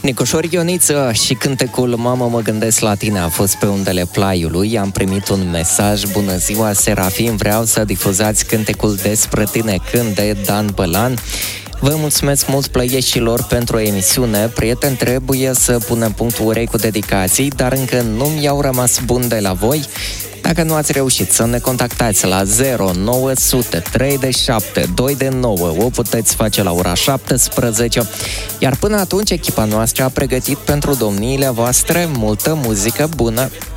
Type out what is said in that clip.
Nicușor Ioniță și cântecul Mamă, mă gândesc la tine a fost pe undele Plaiului. Am primit un mesaj: bună ziua, Serafim, vreau să difuzați cântecul Despre tine când de Dan Bălan. Vă mulțumesc mult, plăieșilor, pentru emisiune. Prieteni, trebuie să punem punctul urei cu dedicații, dar încă nu mi-au rămas buni de la voi. Dacă nu ați reușit să ne contactați la 0900 37 29, o puteți face la ora 17, iar până atunci echipa noastră a pregătit pentru domniile voastre multă muzică bună.